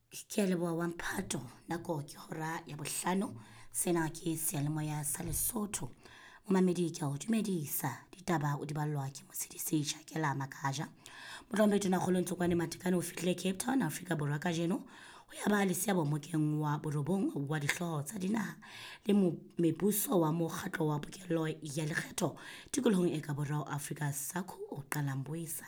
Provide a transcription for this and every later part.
Ke leboa wa Mphato nako ke hora ya bohlano sena ke sealemoya sa Lesotho momamedi ke o dumedisa ditaba o di ballwa ke Motshedisi Shakela Makaja motlombeto na kgolo ntsokwane matekane o fihlile Cape Town Africa Borwa ka jeno ho ya ba le seabo mokeng wa borobong wa dihloho tsa dinaha le mebuso wa mokgatlo wa pokelo ya lekgetho tikolohong e ka borwa Africa SACU o qalang boisa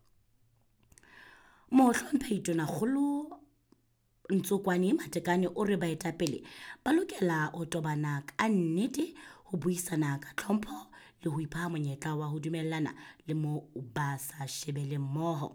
mohlompheito na kgolo Ntsokwane Matekane o re baetapele ba lokela ho tobana ka nnete ho buisana ka tlhompho le ho ipha monyetla wa ho dumellana le mo ba sa shebele mmoho.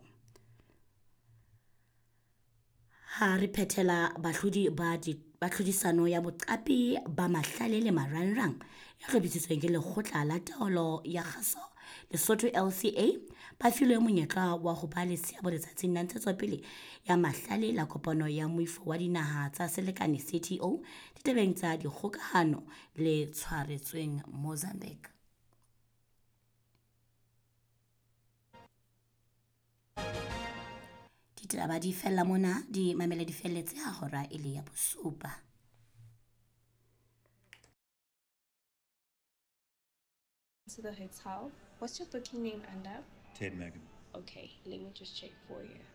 Ha re phethela bahlodi ba tlhodisano ya boqapi ba mahlale le marangrang ya hlophisitsweng ke lekgotla la taolo ya kgaso Lesotho LCA ba filwe monyetla wa ho ba le seabo letsatsing la ntshetsopele ya mahlale la kopano ya moifo wa dinaha tsa selekane CTO ditabeng tsa dikgokahano le tshwaretsweng Mozambique. Ditaba di fella mona di mamele di felletse ha hora ile ya bosupa. To the hotel. What's your booking name under? Ted Megan. Okay, let me just check for you.